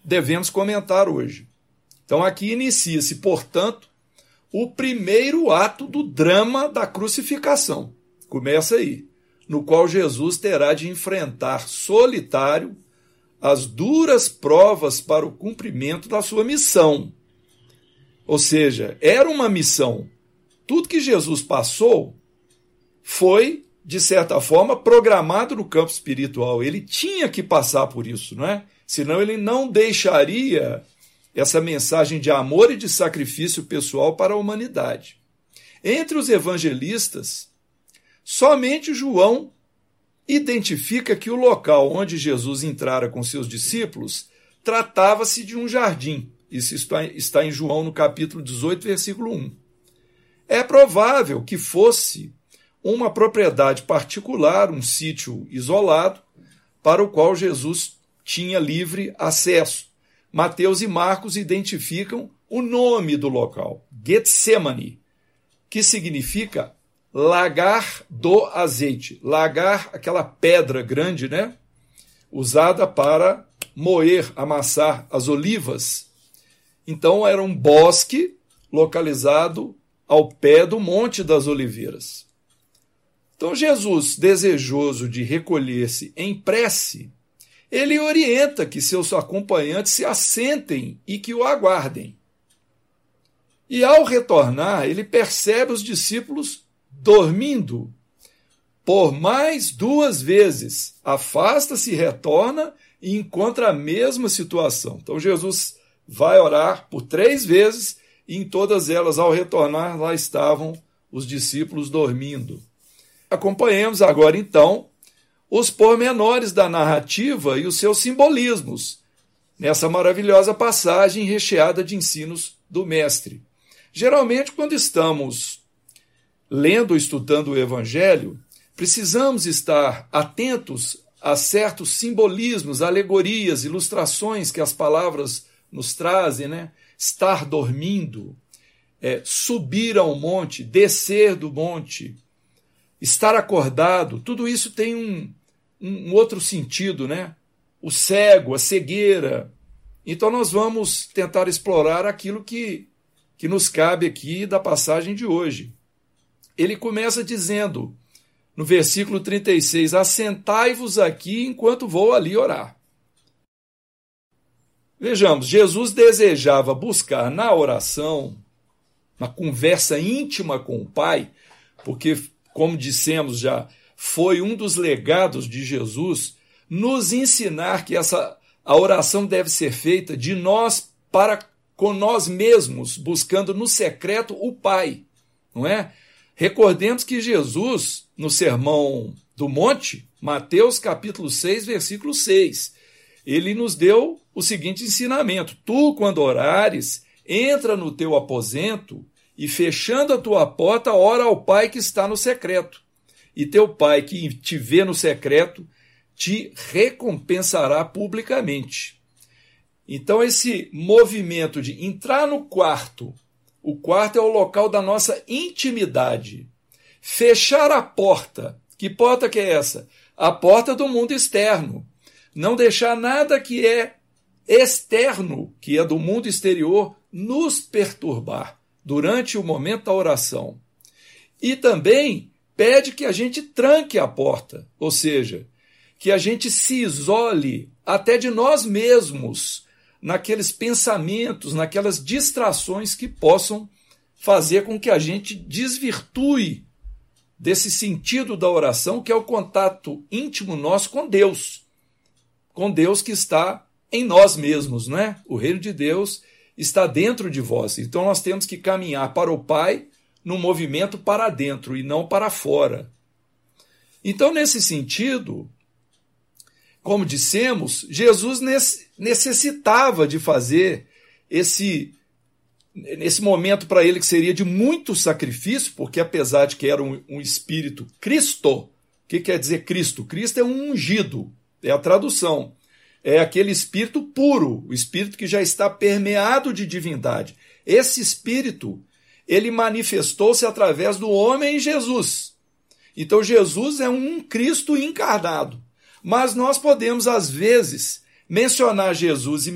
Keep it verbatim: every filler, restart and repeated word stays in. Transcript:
devemos comentar hoje. Então aqui inicia-se, portanto, o primeiro ato do drama da crucificação. Começa aí, no qual Jesus terá de enfrentar solitário as duras provas para o cumprimento da sua missão. Ou seja, era uma missão. Tudo que Jesus passou foi, de certa forma, programado no campo espiritual. Ele tinha que passar por isso, não é? Senão ele não deixaria essa mensagem de amor e de sacrifício pessoal para a humanidade. Entre os evangelistas, somente João identifica que o local onde Jesus entrara com seus discípulos tratava-se de um jardim. Isso está em João, no capítulo dezoito, versículo um. É provável que fosse uma propriedade particular, um sítio isolado, para o qual Jesus tinha livre acesso. Mateus e Marcos identificam o nome do local, Getsemane, que significa lagar do azeite. Lagar, aquela pedra grande, né? Usada para moer, amassar as olivas. Então era um bosque localizado ao pé do Monte das Oliveiras. Então Jesus, desejoso de recolher-se em prece, ele orienta que seus acompanhantes se assentem e que o aguardem. E ao retornar, ele percebe os discípulos dormindo. Por mais duas vezes, afasta-se, retorna e encontra a mesma situação. Então Jesus vai orar por três vezes e em todas elas, ao retornar, lá estavam os discípulos dormindo. Acompanhemos agora, então, os pormenores da narrativa e os seus simbolismos nessa maravilhosa passagem recheada de ensinos do Mestre. Geralmente, quando estamos lendo ou estudando o Evangelho, precisamos estar atentos a certos simbolismos, alegorias, ilustrações que as palavras nos trazem, né? Estar dormindo, é, subir ao monte, descer do monte, estar acordado, tudo isso tem um, um outro sentido, né? O cego, a cegueira. Então nós vamos tentar explorar aquilo que, que nos cabe aqui da passagem de hoje. Ele começa dizendo, no versículo trinta e seis, assentai-vos aqui enquanto vou ali orar. Vejamos, Jesus desejava buscar na oração, na conversa íntima com o Pai, porque, como dissemos já, foi um dos legados de Jesus, nos ensinar que essa, a oração deve ser feita de nós para com nós mesmos, buscando no secreto o Pai, não é? Recordemos que Jesus, no Sermão do Monte, Mateus capítulo seis, versículo seis, ele nos deu o seguinte ensinamento: tu, quando orares, entra no teu aposento e, fechando a tua porta, ora ao Pai que está no secreto. E teu Pai que te vê no secreto te recompensará publicamente. Então, esse movimento de entrar no quarto, o quarto é o local da nossa intimidade. Fechar a porta. Que porta que é essa? A porta do mundo externo. Não deixar nada que é externo, que é do mundo exterior, nos perturbar durante o momento da oração. E também pede que a gente tranque a porta, ou seja, que a gente se isole até de nós mesmos, naqueles pensamentos, naquelas distrações que possam fazer com que a gente desvirtue desse sentido da oração, que é o contato íntimo nosso com Deus, com Deus que está em nós mesmos, não é? O reino de Deus está dentro de vós. Então nós temos que caminhar para o Pai num movimento para dentro e não para fora. Então, nesse sentido, como dissemos, Jesus necessitava de fazer esse, esse momento para ele que seria de muito sacrifício, porque apesar de que era um, um espírito Cristo, o que quer dizer Cristo? Cristo é um ungido, é a tradução. É aquele espírito puro, o espírito que já está permeado de divindade. Esse espírito, ele manifestou-se através do homem Jesus. Então Jesus é um Cristo encarnado. Mas nós podemos, às vezes, mencionar Jesus e